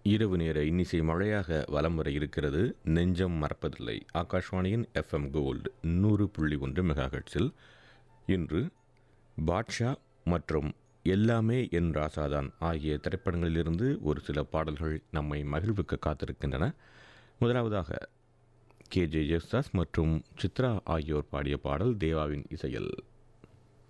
இரவு நேர இன்னிசை மழையாக வலம் வர இருக்கிறது. நெஞ்சம் மறப்பதில்லை. ஆகாஷ்வாணியின் FM கோல்டு 100.1 மெகாஹெட்ஸில் இன்று பாட்ஷா மற்றும் எல்லாமே என் ராசாதான் ஆகிய திரைப்படங்களிலிருந்து ஒரு சில பாடல்கள் நம்மை மகிழ்வுக்கு காத்திருக்கின்றன. முதலாவதாக KJ ஜெயசுதாஸ் மற்றும் சித்ரா ஆகியோர் பாடிய பாடல் தேவாவின் இசையில்.